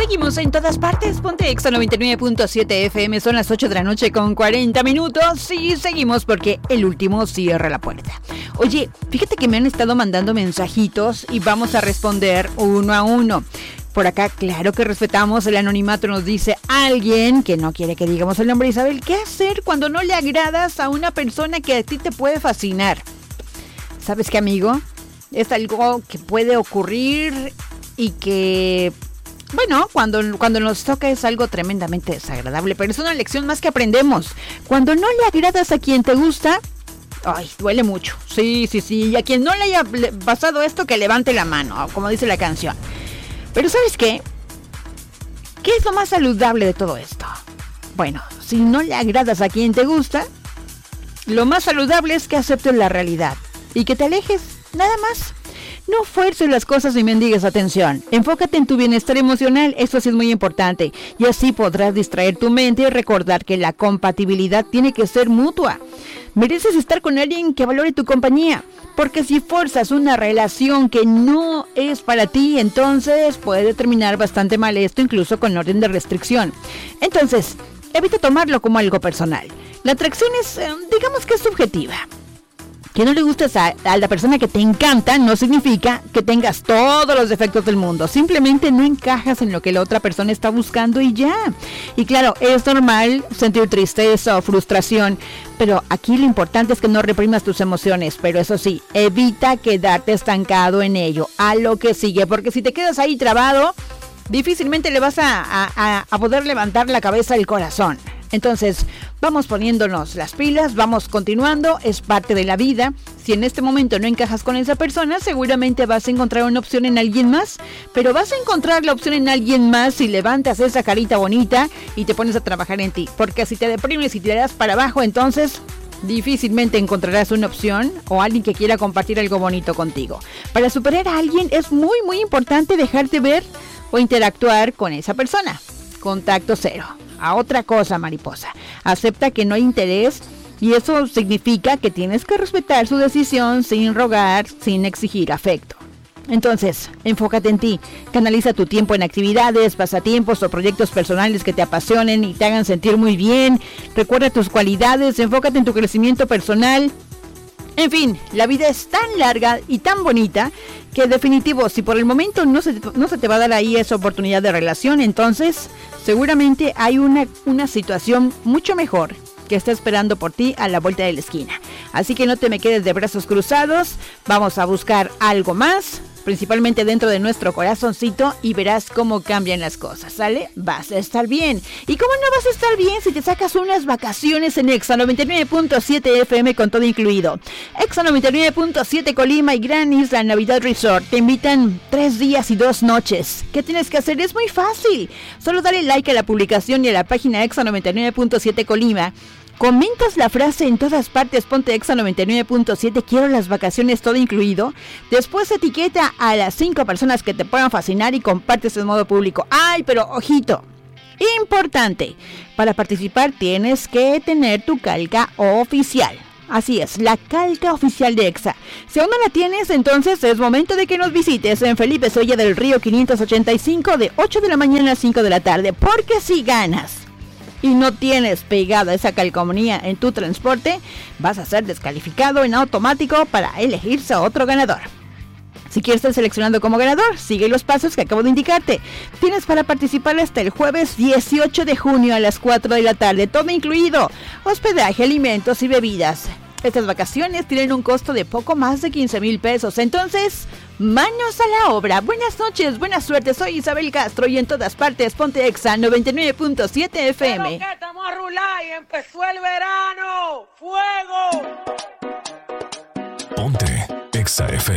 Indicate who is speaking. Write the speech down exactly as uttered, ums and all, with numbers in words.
Speaker 1: Seguimos en todas partes. Ponte Exa noventa y nueve punto siete F M. Son las ocho de la noche con cuarenta minutos. Y seguimos porque el último cierra la puerta. Oye, fíjate que me han estado mandando mensajitos y vamos a responder uno a uno. Por acá, claro que respetamos el anonimato, nos dice alguien que no quiere que digamos el nombre. Isabel, ¿qué hacer cuando no le agradas a una persona que a ti te puede fascinar? ¿Sabes qué, amigo? Es algo que puede ocurrir y que, bueno, cuando, cuando nos toca es algo tremendamente desagradable, pero es una lección más que aprendemos. Cuando no le agradas a quien te gusta, ay, duele mucho. Sí, sí, sí. Y a quien no le haya pasado esto, que levante la mano, como dice la canción. Pero ¿sabes qué? ¿Qué es lo más saludable de todo esto? Bueno, si no le agradas a quien te gusta, lo más saludable es que aceptes la realidad y que te alejes, nada más. No fuerces las cosas ni mendigues atención. Enfócate en tu bienestar emocional, eso sí es muy importante. Y así podrás distraer tu mente y recordar que la compatibilidad tiene que ser mutua. Mereces estar con alguien que valore tu compañía. Porque si forzas una relación que no es para ti, entonces puede terminar bastante mal esto, incluso con orden de restricción. Entonces, evita tomarlo como algo personal. La atracción es, eh, digamos que es subjetiva. Que no le gustes a, a la persona que te encanta no significa que tengas todos los defectos del mundo. Simplemente no encajas en lo que la otra persona está buscando y ya. Y claro, es normal sentir tristeza o frustración, pero aquí lo importante es que no reprimas tus emociones. Pero eso sí, evita quedarte estancado en ello, a lo que sigue. Porque si te quedas ahí trabado, difícilmente le vas a, a, a poder levantar la cabeza al corazón. Entonces, vamos poniéndonos las pilas, vamos continuando, es parte de la vida. Si en este momento no encajas con esa persona, seguramente vas a encontrar una opción en alguien más, pero vas a encontrar la opción en alguien más si levantas esa carita bonita y te pones a trabajar en ti. Porque si te deprimes y te das para abajo, entonces difícilmente encontrarás una opción o alguien que quiera compartir algo bonito contigo. Para superar a alguien es muy, muy importante dejarte ver o interactuar con esa persona. Contacto cero. A otra cosa, mariposa. Acepta que no hay interés y eso significa que tienes que respetar su decisión sin rogar, sin exigir afecto. Entonces, enfócate en ti. Canaliza tu tiempo en actividades, pasatiempos o proyectos personales que te apasionen y te hagan sentir muy bien. Recuerda tus cualidades, enfócate en tu crecimiento personal. En fin, la vida es tan larga y tan bonita que definitivo, si por el momento no se, no se te va a dar ahí esa oportunidad de relación, entonces seguramente hay una, una situación mucho mejor que está esperando por ti a la vuelta de la esquina. Así que no te me quedes de brazos cruzados, vamos a buscar algo más, principalmente dentro de nuestro corazoncito, y verás cómo cambian las cosas, ¿sale? Vas a estar bien. ¿Y cómo no vas a estar bien si te sacas unas vacaciones en Exa noventa y nueve punto siete F M con todo incluido? Exa noventa y nueve punto siete Colima y Gran Isla Navidad Resort te invitan tres días y dos noches. ¿Qué tienes que hacer? Es muy fácil. Solo dale like a la publicación y a la página Exa noventa y nueve punto siete Colima. Comentas la frase en todas partes, ponte Exa noventa y nueve punto siete, quiero las vacaciones todo incluido. Después etiqueta a las cinco personas que te puedan fascinar y compartes en modo público. ¡Ay, pero ojito! Importante, para participar tienes que tener tu calca oficial. Así es, la calca oficial de Exa. Si aún no la tienes, entonces es momento de que nos visites en Felipe Soya del Río quinientos ochenta y cinco de ocho de la mañana a cinco de la tarde. Porque si ganas y no tienes pegada esa calcomanía en tu transporte, vas a ser descalificado en automático para elegirse a otro ganador. Si quieres ser seleccionado como ganador, sigue los pasos que acabo de indicarte. Tienes para participar hasta el jueves dieciocho de junio a las cuatro de la tarde, todo incluido, hospedaje, alimentos y bebidas. Estas vacaciones tienen un costo de poco más de quince mil pesos, entonces, manos a la obra. Buenas noches, buena suerte, soy Isabel Castro y en todas partes ponte Exa noventa y nueve punto siete F M.
Speaker 2: Pero que estamos a rular y empezó el verano, ¡fuego!
Speaker 3: Ponte Exa F M.